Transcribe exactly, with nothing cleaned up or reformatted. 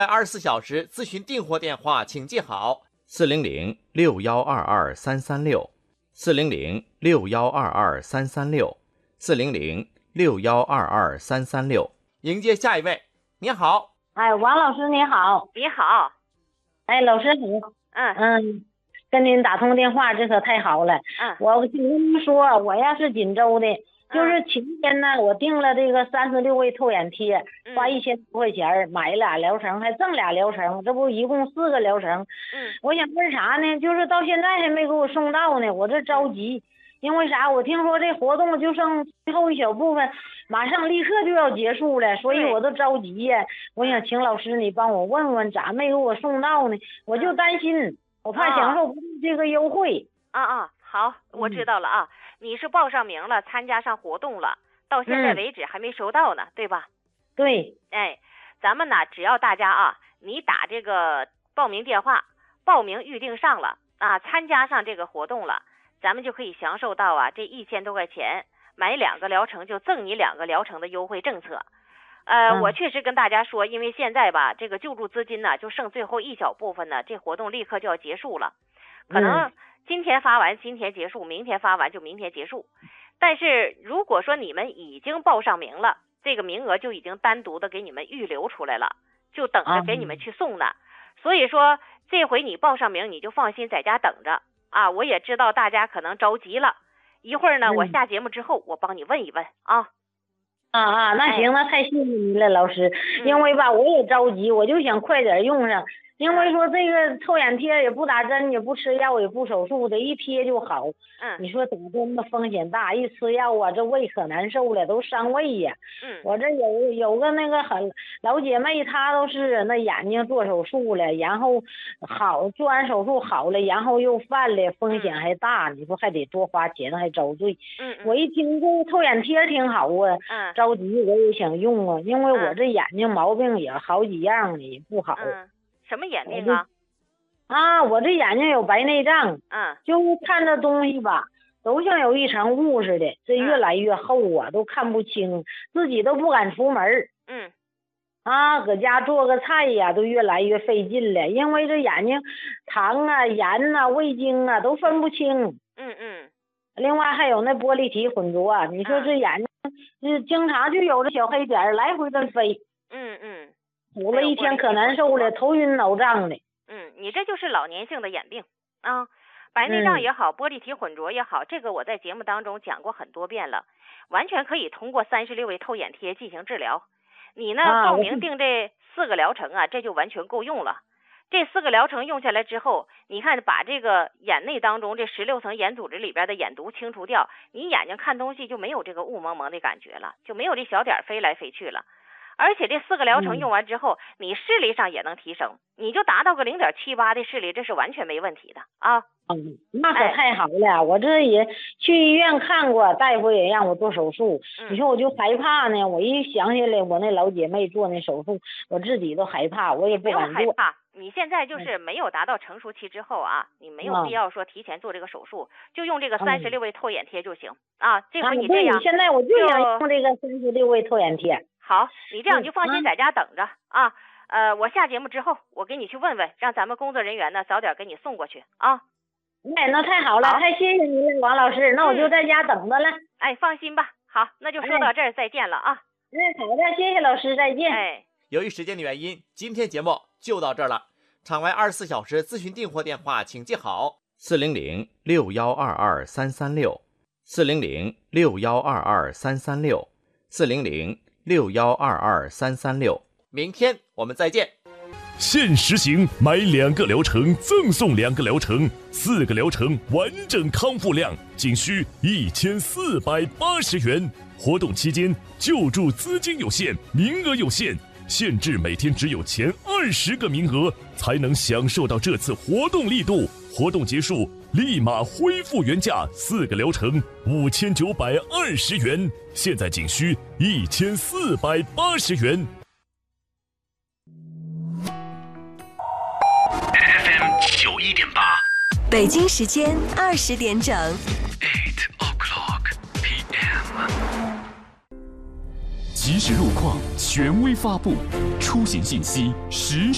二十四小时咨询订货电话请记好： 四零零六幺二二三三六，四零零六幺二二三三六，四零零六幺二二三三六。 迎接下一位，您好。 哎，王老师你好。 你好。 哎，老师好。 嗯嗯，跟您打通电话，这可太好了。 嗯， 我就跟您说，我呀是锦州的。就是前天呢，我订了这个三十六味透眼贴，花一千多块钱买俩疗程，还赠俩疗程，这不一共四个疗程。 嗯， 我想问啥呢？就是到现在还没给我送到呢，我这着急。因为啥？我听说这活动就剩最后一小部分，马上立刻就要结束了，所以我都着急呀。我想请老师你帮我问问，咋没给我送到呢？我就担心，我怕享受不到这个优惠。 啊啊，好，我知道了啊。你是报上名了，参加上活动了，到现在为止还没收到呢，嗯、对吧？ 对。 哎，咱们呢，只要大家啊，你打这个报名电话，报名预定上了啊，参加上这个活动了，咱们就可以享受到啊这一千多块钱，买两个疗程就赠你两个疗程的优惠政策。呃， 嗯、 我确实跟大家说，因为现在吧，这个救助资金呢就剩最后一小部分呢，这活动立刻就要结束了，可能。嗯今天发完，今天结束；明天发完就明天结束。但是如果说你们已经报上名了，这个名额就已经单独的给你们预留出来了，就等着给你们去送呢。嗯、所以说这回你报上名，你就放心在家等着啊！我也知道大家可能着急了，一会儿呢， 嗯、 我下节目之后，我帮你问一问啊。 啊啊，那行，那太谢谢您了，老师。 嗯、 因为吧，我也着急，我就想快点用上。因为说这个透眼贴也不打针，也不吃药，也不手术的，一贴就好。 嗯， 你说打针的风险大，一吃药啊，这胃可难受了，都伤胃呀。 嗯， 我这有有个那个很老姐妹，她都是那眼睛做手术了，然后好做完手术好了，然后又犯了，风险还大， 嗯、 你说还得多花钱，还遭罪。 嗯, 嗯， 我一听这透眼贴挺好啊， 嗯， 着急我也想用啊，因为我这眼睛毛病也好几样呢，也不好。 嗯，什么眼病啊？ 啊，我这眼睛有白内障， 嗯， 就看着东西吧，都像有一层雾似的，这越来越厚啊，嗯、都看不清，自己都不敢出门。 嗯， 啊，搁家做个菜呀，都越来越费劲了，因为这眼睛糖啊、盐啊、味精啊都分不清。 嗯嗯。 另外还有那玻璃体混浊、啊，你说这眼睛，嗯，经常就有这小黑点儿来回的飞。 嗯嗯。 捂了一天可难受了，头晕脑胀的。 嗯，你这就是老年性的眼病啊，白内障也好，玻璃体混浊也好，这个我在节目当中讲过很多遍了，完全可以通过三十六味透眼贴进行治疗。你呢，报名定这四个疗程啊，这就完全够用了。这四个疗程用下来之后，你看把这个眼内当中这十六层眼组织里边的眼毒清除掉，你眼睛看东西就没有这个雾蒙蒙的感觉了，就没有这小点飞来飞去了。而且这四个疗程用完之后，嗯、你视力上也能提升，你就达到个零点七八的视力，这是完全没问题的啊。 嗯，那可太好了，哎、我这也去医院看过，大夫也让我做手术。嗯、你说我就害怕呢，我一想起来我那老姐妹做那手术，我自己都害怕，我也不敢做。 不用害怕，你现在就是没有达到成熟期之后啊，你没有必要说提前做这个手术，嗯、就用这个三十六味透眼贴就行、嗯、啊。这回你这样， 啊、现在我就想用这个三十六味透眼贴。 好，你这样就放心在家等着、嗯、啊。呃，我下节目之后，我给你去问问，让咱们工作人员呢早点给你送过去啊。 哎，那太好了，好太谢谢您了，王老师。那我就在家等着了。 嗯、哎，放心吧。好，那就说到这儿，哎、再见了啊。 哎，好的，谢谢老师，再见。 哎， 由于时间的原因，今天节目就到这儿了。场外二十四小时咨询订货电话，请记好： 四零零六幺二二三三六，四零零六幺二二三三六，四零零六幺二二三三六。 明天我们再见。 限时行，买两个疗程赠送两个疗程，四个疗程完整康复量仅需一千四百八十元。活动期间救助资金有限，名额有限，限制每天只有前二十个名额才能享受到这次活动力度。活动结束立马恢复原价，四个疗程五千九百二十元，现在仅需一千四百八十元。 F M 九一点八， 北京时间二十点整。 Eight o'clock P M。 即时路况，权威发布，出行信息实时。